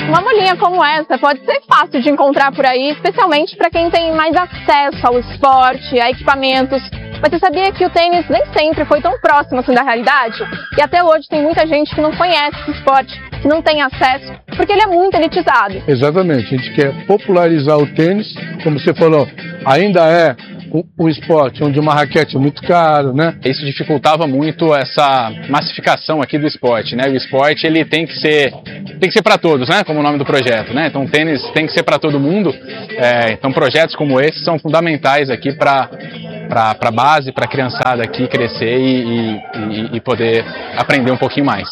Uma bolinha como essa pode ser fácil de encontrar por aí, especialmente para quem tem mais acesso ao esporte, a equipamentos. Mas você sabia que o tênis nem sempre foi tão próximo assim da realidade? E até hoje tem muita gente que não conhece esse esporte, que não tem acesso, porque ele é muito elitizado. Exatamente, a gente quer popularizar o tênis, como você falou, ainda é um esporte onde uma raquete é muito caro, né? Isso dificultava muito essa massificação aqui do esporte, né? O esporte ele tem que ser para todos, né? Como o nome do projeto, né? Então o tênis tem que ser para todo mundo. Então projetos como esse são fundamentais aqui para a base, para a criançada aqui crescer e poder aprender um pouquinho mais.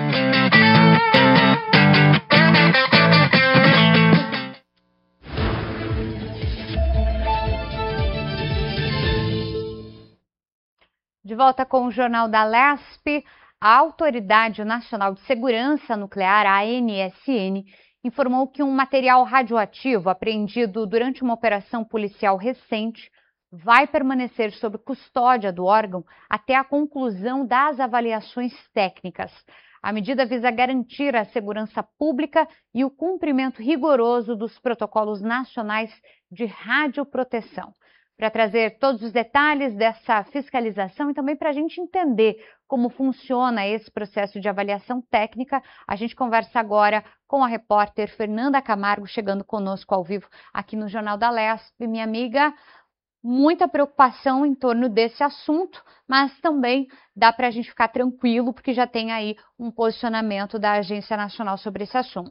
De volta com o Jornal da Lesp, a Autoridade Nacional de Segurança Nuclear, a ANSN, informou que um material radioativo apreendido durante uma operação policial recente vai permanecer sob custódia do órgão até a conclusão das avaliações técnicas. A medida visa garantir a segurança pública e o cumprimento rigoroso dos protocolos nacionais de radioproteção. Para trazer todos os detalhes dessa fiscalização e também para a gente entender como funciona esse processo de avaliação técnica, a gente conversa agora com a repórter Fernanda Camargo, chegando conosco ao vivo aqui no Jornal da Lesp. Minha amiga, muita preocupação em torno desse assunto, mas também dá para a gente ficar tranquilo, porque já tem aí um posicionamento da Agência Nacional sobre esse assunto.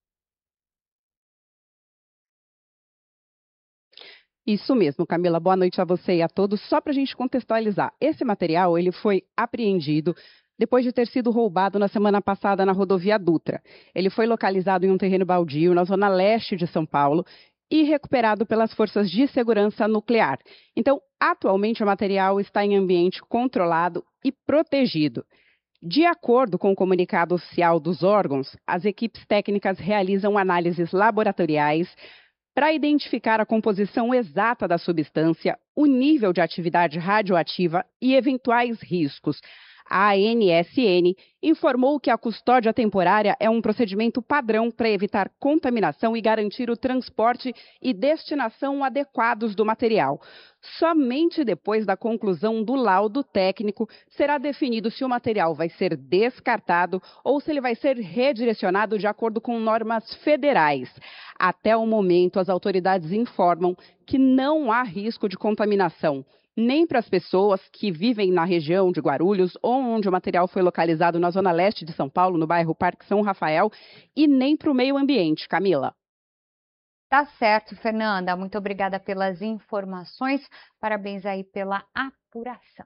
Isso mesmo, Camila. Boa noite a você e a todos. Só para a gente contextualizar, esse material ele foi apreendido depois de ter sido roubado na semana passada na rodovia Dutra. Ele foi localizado em um terreno baldio na zona leste de São Paulo e recuperado pelas forças de segurança nuclear. Então, atualmente o material está em ambiente controlado e protegido. De acordo com o comunicado oficial dos órgãos, as equipes técnicas realizam análises laboratoriais para identificar a composição exata da substância, o nível de atividade radioativa e eventuais riscos. A ANSN informou que a custódia temporária é um procedimento padrão para evitar contaminação e garantir o transporte e destinação adequados do material. Somente depois da conclusão do laudo técnico será definido se o material vai ser descartado ou se ele vai ser redirecionado de acordo com normas federais. Até o momento, as autoridades informam que não há risco de contaminação, nem para as pessoas que vivem na região de Guarulhos, ou onde o material foi localizado na zona leste de São Paulo, no bairro Parque São Rafael, e nem para o meio ambiente. Camila. Tá certo, Fernanda. Muito obrigada pelas informações. Parabéns aí pela apuração.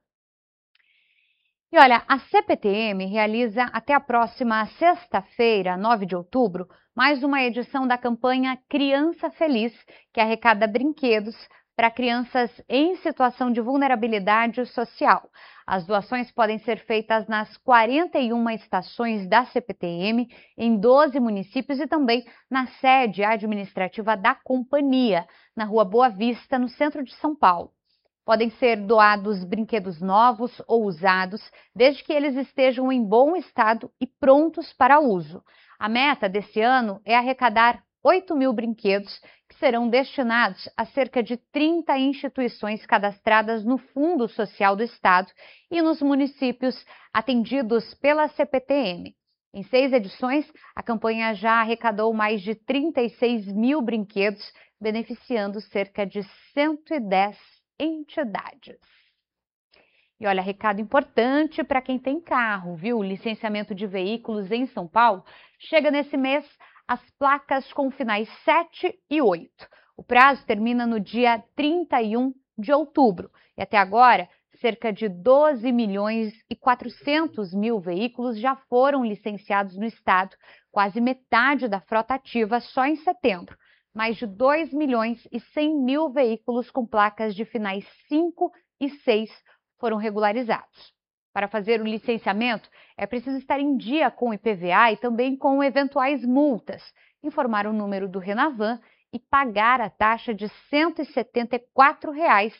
E olha, a CPTM realiza até a próxima sexta-feira, 9 de outubro, mais uma edição da campanha Criança Feliz, que arrecada brinquedos para crianças em situação de vulnerabilidade social. As doações podem ser feitas nas 41 estações da CPTM, em 12 municípios e também na sede administrativa da companhia, na Rua Boa Vista, no centro de São Paulo. Podem ser doados brinquedos novos ou usados, desde que eles estejam em bom estado e prontos para uso. A meta desse ano é arrecadar 8.000 brinquedos que serão destinados a cerca de 30 instituições cadastradas no Fundo Social do Estado e nos municípios atendidos pela CPTM. Em 6 edições, a campanha já arrecadou mais de 36.000 brinquedos, beneficiando cerca de 110 entidades. E olha, recado importante para quem tem carro, viu? O licenciamento de veículos em São Paulo chega nesse mês as placas com finais 7 e 8. O prazo termina no dia 31 de outubro. E até agora, cerca de 12.400.000 veículos já foram licenciados no estado, quase metade da frota ativa só em setembro. Mais de 2.100.000 veículos com placas de finais 5 e 6 foram regularizados. Para fazer o licenciamento, é preciso estar em dia com o IPVA e também com eventuais multas, informar o número do Renavan e pagar a taxa de R$ 174,08.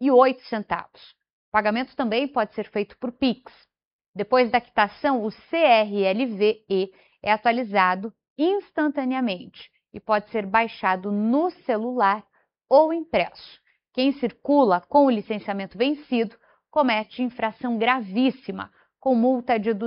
O pagamento também pode ser feito por Pix. Depois da quitação, o CRLV-E é atualizado instantaneamente e pode ser baixado no celular ou impresso. Quem circula com o licenciamento vencido comete infração gravíssima, com multa de R$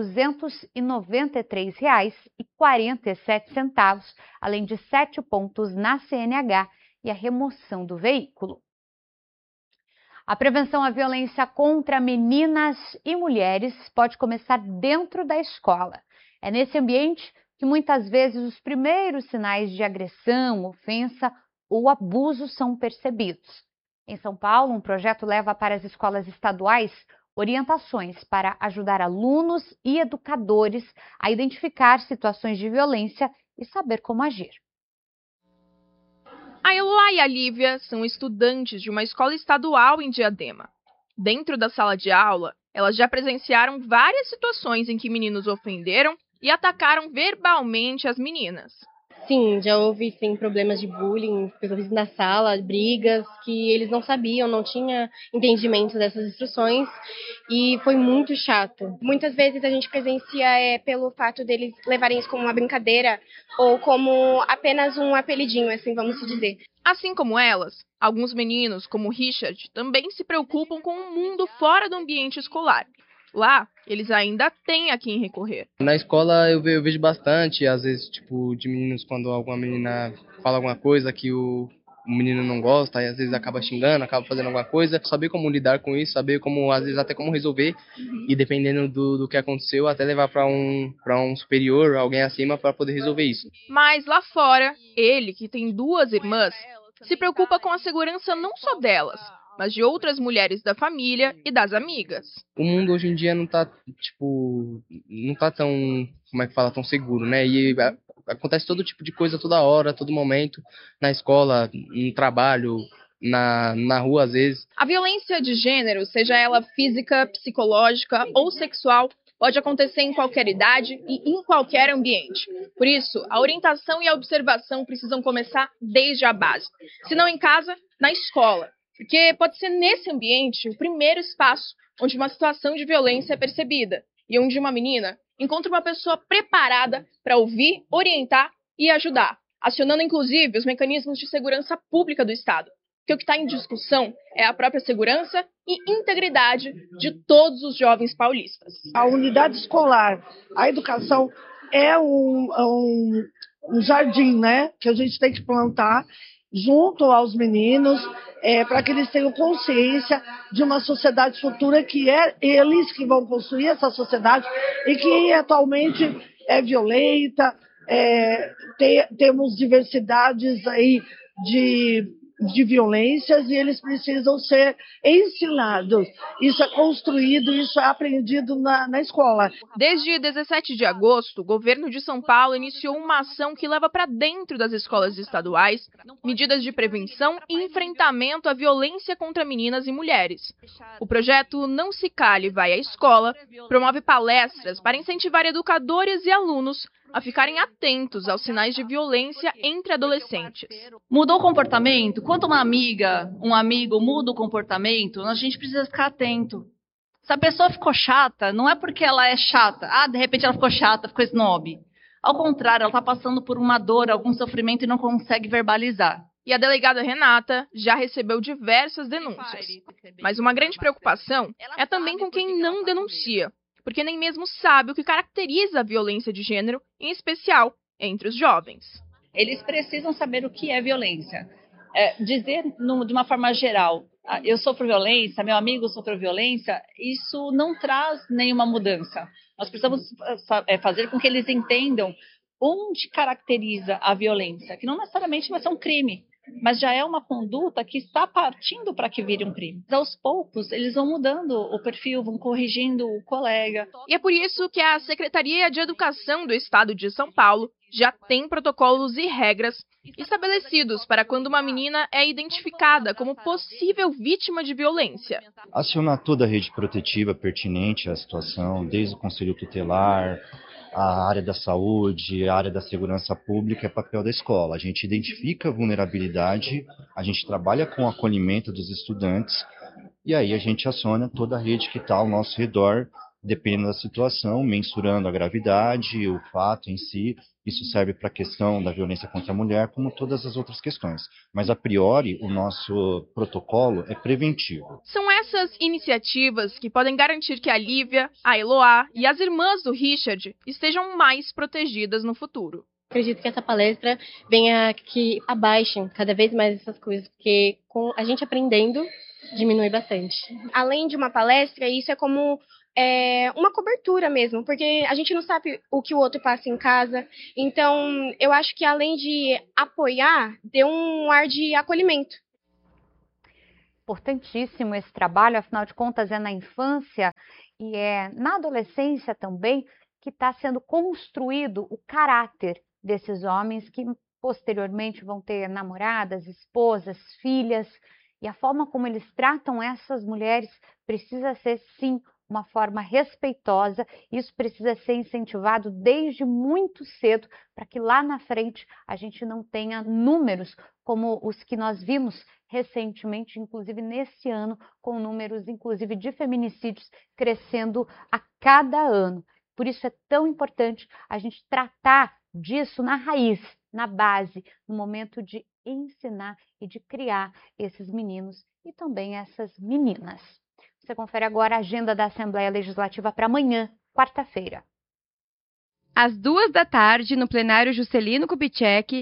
293,47, além de 7 pontos na CNH e a remoção do veículo. A prevenção à violência contra meninas e mulheres pode começar dentro da escola. É nesse ambiente que muitas vezes os primeiros sinais de agressão, ofensa ou abuso são percebidos. Em São Paulo, um projeto leva para as escolas estaduais orientações para ajudar alunos e educadores a identificar situações de violência e saber como agir. A Eloá e a Lívia são estudantes de uma escola estadual em Diadema. Dentro da sala de aula, elas já presenciaram várias situações em que meninos ofenderam e atacaram verbalmente as meninas. Sim, já houve sim, problemas de bullying, pessoas na sala, brigas, que eles não sabiam, não tinha entendimento dessas instruções e foi muito chato. Muitas vezes a gente presencia pelo fato deles levarem isso como uma brincadeira ou como apenas um apelidinho, assim, vamos dizer. Assim como elas, alguns meninos, como Richard, também se preocupam com o mundo fora do ambiente escolar. Lá, eles ainda têm a quem recorrer. Na escola eu vejo bastante, às vezes, tipo, de meninos, quando alguma menina fala alguma coisa que o menino não gosta, aí às vezes acaba xingando, acaba fazendo alguma coisa. Saber como lidar com isso, saber como, às vezes, até como resolver. E dependendo do que aconteceu, até levar para um superior, alguém acima, para poder resolver isso. Mas lá fora, ele, que tem 2 irmãs, se preocupa com a segurança não só delas, mas de outras mulheres da família e das amigas. O mundo hoje em dia não tá tão, como é que fala, tão seguro, né? E acontece todo tipo de coisa toda hora, todo momento, na escola, no trabalho, na rua às vezes. A violência de gênero, seja ela física, psicológica ou sexual, pode acontecer em qualquer idade e em qualquer ambiente. Por isso, a orientação e a observação precisam começar desde a base. Se não em casa, na escola. Porque pode ser nesse ambiente o primeiro espaço onde uma situação de violência é percebida e onde uma menina encontra uma pessoa preparada para ouvir, orientar e ajudar, acionando inclusive os mecanismos de segurança pública do Estado. Porque o que está em discussão é a própria segurança e integridade de todos os jovens paulistas. A unidade escolar, a educação é um jardim, né, que a gente tem que plantar junto aos meninos, para que eles tenham consciência de uma sociedade futura que é eles que vão construir essa sociedade e que atualmente é violenta, temos diversidades aí de violências e eles precisam ser ensinados. Isso é construído, isso é aprendido na escola. Desde 17 de agosto, o governo de São Paulo iniciou uma ação que leva para dentro das escolas estaduais medidas de prevenção e enfrentamento à violência contra meninas e mulheres. O projeto Não Se Cale, Vai à Escola promove palestras para incentivar educadores e alunos a ficarem atentos aos sinais de violência entre adolescentes. Mudou o comportamento? Quando uma amiga, um amigo muda o comportamento, a gente precisa ficar atento. Se a pessoa ficou chata, não é porque ela é chata. De repente ela ficou chata, ficou snob. Ao contrário, ela está passando por uma dor, algum sofrimento e não consegue verbalizar. E a delegada Renata já recebeu diversas denúncias. Mas uma grande preocupação é também com quem não denuncia, porque nem mesmo sabe o que caracteriza a violência de gênero, em especial entre os jovens. Eles precisam saber o que é violência. Dizer de uma forma geral, eu sofro violência, meu amigo sofreu violência, isso não traz nenhuma mudança. Nós precisamos fazer com que eles entendam onde caracteriza a violência, que não necessariamente vai ser um crime, mas já é uma conduta que está partindo para que vire um crime. Aos poucos, eles vão mudando o perfil, vão corrigindo o colega. E é por isso que a Secretaria de Educação do Estado de São Paulo já tem protocolos e regras estabelecidos para quando uma menina é identificada como possível vítima de violência. Acionar toda a rede protetiva pertinente à situação, desde o Conselho Tutelar, a área da saúde, a área da segurança pública, é papel da escola. A gente identifica a vulnerabilidade, a gente trabalha com o acolhimento dos estudantes e aí a gente aciona toda a rede que está ao nosso redor dependendo da situação, mensurando a gravidade, o fato em si. Isso serve para a questão da violência contra a mulher, como todas as outras questões. Mas, a priori, o nosso protocolo é preventivo. São essas iniciativas que podem garantir que a Lívia, a Eloá e as irmãs do Richard estejam mais protegidas no futuro. Acredito que essa palestra venha que abaixem cada vez mais essas coisas, porque com a gente aprendendo, diminui bastante. Além de uma palestra, isso é como uma cobertura mesmo, porque a gente não sabe o que o outro passa em casa. Então, eu acho que além de apoiar, deu um ar de acolhimento. Importantíssimo esse trabalho, afinal de contas é na infância e é na adolescência também que está sendo construído o caráter desses homens que posteriormente vão ter namoradas, esposas, filhas, e a forma como eles tratam essas mulheres precisa ser, sim, uma forma respeitosa. Isso precisa ser incentivado desde muito cedo para que lá na frente a gente não tenha números como os que nós vimos recentemente, inclusive nesse ano, com números inclusive de feminicídios crescendo a cada ano. Por isso é tão importante a gente tratar disso na raiz, na base, no momento de ensinar e de criar esses meninos e também essas meninas. Você confere agora a agenda da Assembleia Legislativa para amanhã, quarta-feira. Às 14h, no plenário Juscelino Kubitschek,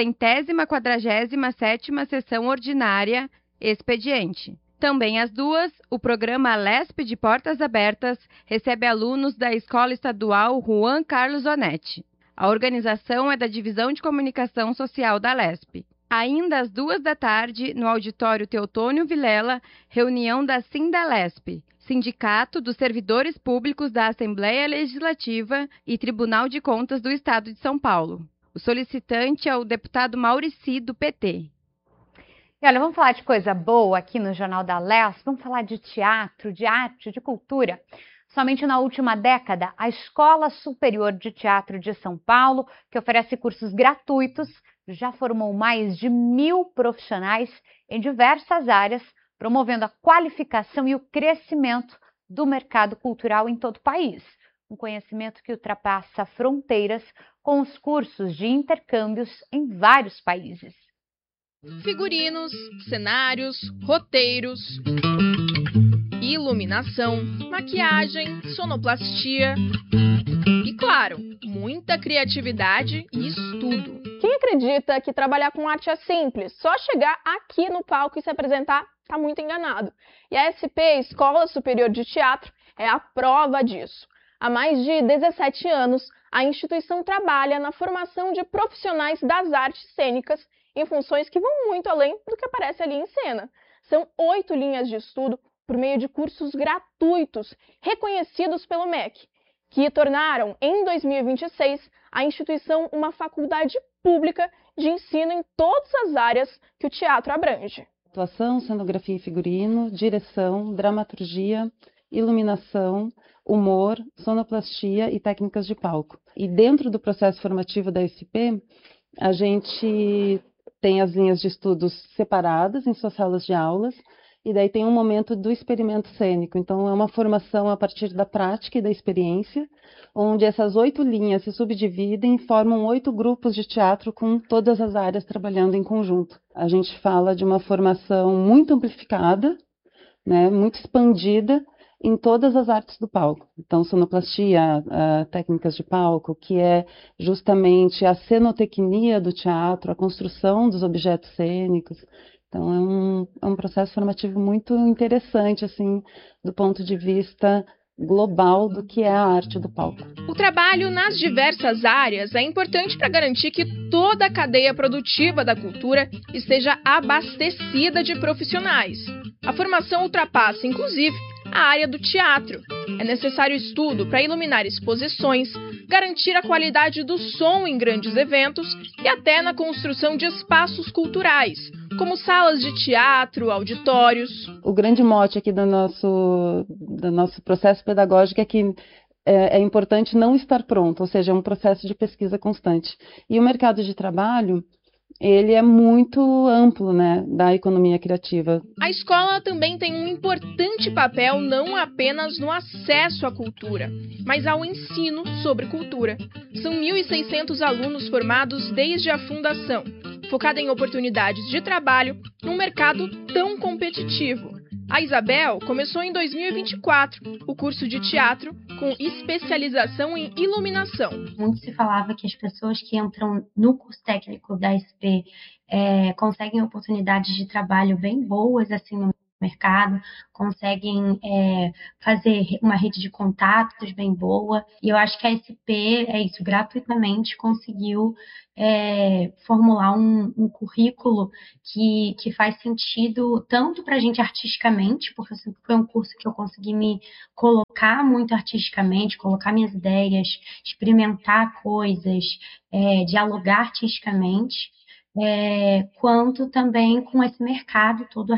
147ª sessão ordinária, expediente. Também às 2h, o programa LESP de Portas Abertas recebe alunos da Escola Estadual Juan Carlos Onetti. A organização é da Divisão de Comunicação Social da LESP. Ainda às 14h, no auditório Teotônio Vilela, reunião da Sindalesp, Sindicato dos Servidores Públicos da Assembleia Legislativa e Tribunal de Contas do Estado de São Paulo. O solicitante é o deputado Maurici, do PT. E olha, vamos falar de coisa boa aqui no Jornal da LESP, vamos falar de teatro, de arte, de cultura. Somente na última década, a Escola Superior de Teatro de São Paulo, que oferece cursos gratuitos, já formou mais de 1.000 profissionais em diversas áreas, promovendo a qualificação e o crescimento do mercado cultural em todo o país. Um conhecimento que ultrapassa fronteiras com os cursos de intercâmbios em vários países. Figurinos, cenários, roteiros, iluminação, maquiagem, sonoplastia e, claro, muita criatividade e estudo. Quem acredita que trabalhar com arte é simples, só chegar aqui no palco e se apresentar, está muito enganado. E a SP, Escola Superior de Teatro, é a prova disso. Há mais de 17 anos, a instituição trabalha na formação de profissionais das artes cênicas em funções que vão muito além do que aparece ali em cena. São 8 linhas de estudo por meio de cursos gratuitos, reconhecidos pelo MEC, que tornaram, em 2026, a instituição uma faculdade pública de ensino em todas as áreas que o teatro abrange. Atuação, cenografia e figurino, direção, dramaturgia, iluminação, humor, sonoplastia e técnicas de palco. E dentro do processo formativo da SP, a gente tem as linhas de estudos separadas em suas salas de aulas, e daí tem um momento do experimento cênico. Então, é uma formação a partir da prática e da experiência, onde essas 8 linhas se subdividem e formam 8 grupos de teatro com todas as áreas trabalhando em conjunto. A gente fala de uma formação muito amplificada, né, muito expandida em todas as artes do palco. Então, sonoplastia, técnicas de palco, que é justamente a cenotecnia do teatro, a construção dos objetos cênicos. Então, é um processo formativo muito interessante, assim, do ponto de vista global do que é a arte do palco. O trabalho nas diversas áreas é importante para garantir que toda a cadeia produtiva da cultura esteja abastecida de profissionais. A formação ultrapassa, inclusive, a área do teatro. É necessário estudo para iluminar exposições, garantir a qualidade do som em grandes eventos e até na construção de espaços culturais, como salas de teatro, auditórios. O grande mote aqui do nosso processo pedagógico é que é importante não estar pronto, ou seja, é um processo de pesquisa constante. E o mercado de trabalho, ele é muito amplo, né, da economia criativa. A escola também tem um importante papel não apenas no acesso à cultura, mas ao ensino sobre cultura. São 1.600 alunos formados desde a fundação, focada em oportunidades de trabalho num mercado tão competitivo. A Isabel começou em 2024 o curso de teatro com especialização em iluminação. Muito se falava que as pessoas que entram no curso técnico da SP conseguem oportunidades de trabalho bem boas assim no mercado, conseguem fazer uma rede de contatos bem boa. E eu acho que a SP, gratuitamente conseguiu formular um currículo que faz sentido tanto para a gente artisticamente, porque foi um curso que eu consegui me colocar muito artisticamente, colocar minhas ideias, experimentar coisas, dialogar artisticamente, quanto também com esse mercado todo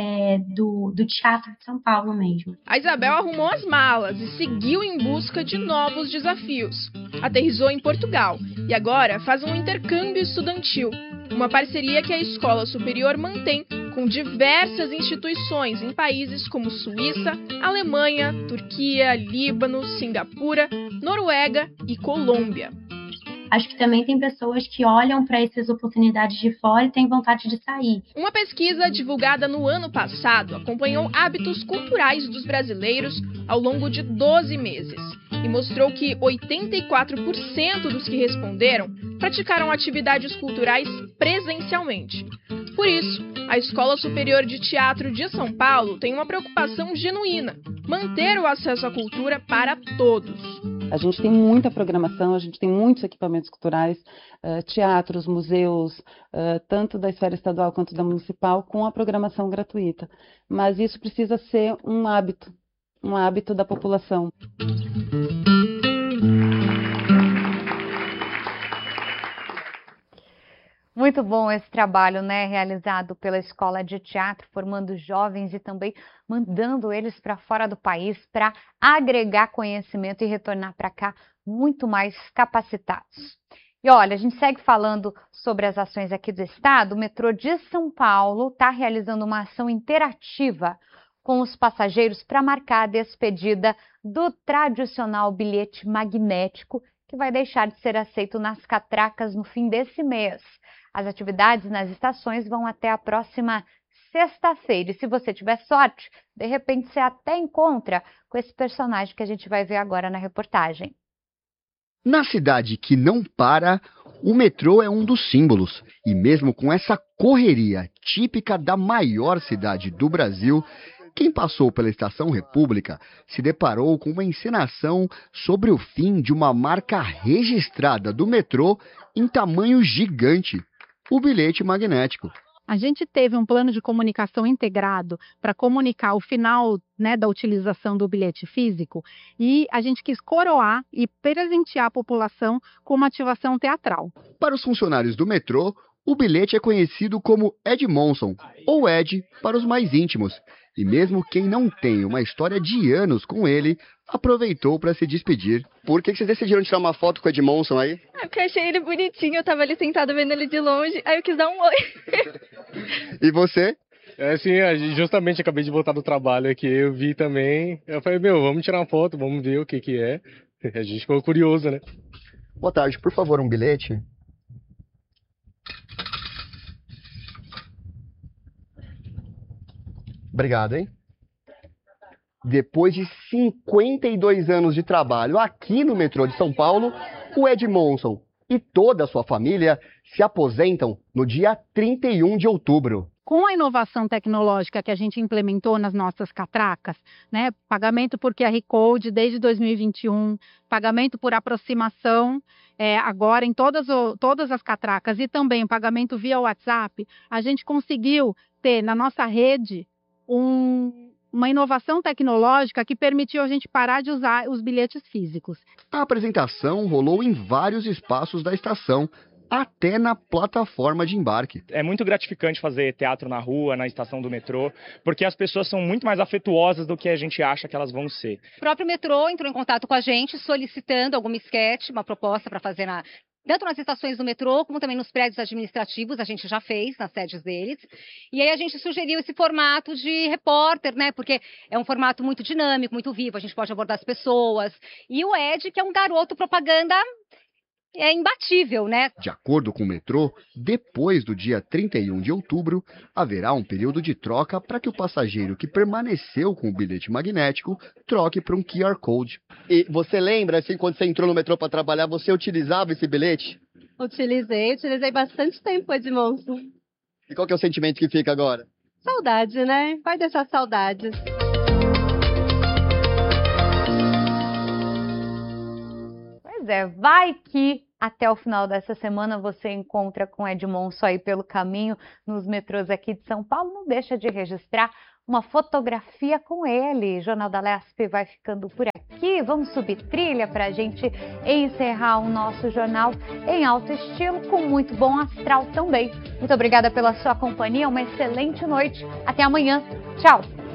do teatro de São Paulo mesmo. A Isabel arrumou as malas e seguiu em busca de novos desafios. Aterrissou em Portugal e agora faz um intercâmbio estudantil, uma parceria que a Escola Superior mantém com diversas instituições em países como Suíça, Alemanha, Turquia, Líbano, Singapura, Noruega e Colômbia. Acho que também tem pessoas que olham para essas oportunidades de fora e têm vontade de sair. Uma pesquisa divulgada no ano passado acompanhou hábitos culturais dos brasileiros ao longo de 12 meses e mostrou que 84% dos que responderam praticaram atividades culturais presencialmente. Por isso, a Escola Superior de Teatro de São Paulo tem uma preocupação genuína: manter o acesso à cultura para todos. A gente tem muita programação, a gente tem muitos equipamentos culturais, teatros, museus, tanto da esfera estadual quanto da municipal, com a programação gratuita. Mas isso precisa ser um hábito da população. Muito bom esse trabalho, né, realizado pela Escola de Teatro, formando jovens e também mandando eles para fora do país para agregar conhecimento e retornar para cá muito mais capacitados. E olha, a gente segue falando sobre as ações aqui do estado. O metrô de São Paulo está realizando uma ação interativa com os passageiros para marcar a despedida do tradicional bilhete magnético, que vai deixar de ser aceito nas catracas no fim desse mês. As atividades nas estações vão até a próxima sexta-feira. E se você tiver sorte, de repente você até encontra com esse personagem que a gente vai ver agora na reportagem. Na cidade que não para, o metrô é um dos símbolos. E mesmo com essa correria típica da maior cidade do Brasil, quem passou pela Estação República se deparou com uma encenação sobre o fim de uma marca registrada do metrô em tamanho gigante: o bilhete magnético. A gente teve um plano de comunicação integrado para comunicar o final, né, da utilização do bilhete físico, e a gente quis coroar e presentear a população com uma ativação teatral. Para os funcionários do metrô, o bilhete é conhecido como Edmondson, ou Ed para os mais íntimos. E mesmo quem não tem uma história de anos com ele, aproveitou para se despedir. Por que vocês decidiram tirar uma foto com o Edmondson aí? Porque eu achei ele bonitinho, eu tava ali sentada vendo ele de longe, aí eu quis dar um oi. E você? Justamente acabei de voltar do trabalho aqui, eu vi também. Eu falei, vamos tirar uma foto, vamos ver o que é. A gente ficou curioso, né? Boa tarde, por favor, um bilhete. Obrigado, hein? Depois de 52 anos de trabalho aqui no metrô de São Paulo, o Edmondson e toda a sua família se aposentam no dia 31 de outubro. Com a inovação tecnológica que a gente implementou nas nossas catracas, né, pagamento por QR Code desde 2021, pagamento por aproximação agora em todas as catracas e também pagamento via WhatsApp, a gente conseguiu ter na nossa rede uma inovação tecnológica que permitiu a gente parar de usar os bilhetes físicos. A apresentação rolou em vários espaços da estação, até na plataforma de embarque. É muito gratificante fazer teatro na rua, na estação do metrô, porque as pessoas são muito mais afetuosas do que a gente acha que elas vão ser. O próprio metrô entrou em contato com a gente solicitando alguma esquete, uma proposta para fazer tanto nas estações do metrô, como também nos prédios administrativos, a gente já fez nas sedes deles. E aí a gente sugeriu esse formato de repórter, né? Porque é um formato muito dinâmico, muito vivo, a gente pode abordar as pessoas. E o Ed, que é um garoto propaganda imbatível, né? De acordo com o metrô, depois do dia 31 de outubro, haverá um período de troca para que o passageiro que permaneceu com o bilhete magnético troque para um QR Code. E você lembra, assim, quando você entrou no metrô para trabalhar, você utilizava esse bilhete? Utilizei bastante tempo, Edmondson. E qual que é o sentimento que fica agora? Saudade, né? Vai deixar saudades. Pois é, vai que até o final dessa semana você encontra com Edmondson aí pelo caminho nos metrôs aqui de São Paulo. Não deixa de registrar uma fotografia com ele. Jornal da Lesp vai ficando por aqui. Vamos subir trilha para a gente encerrar o nosso jornal em alto estilo, com muito bom astral também. Muito obrigada pela sua companhia, uma excelente noite. Até amanhã. Tchau!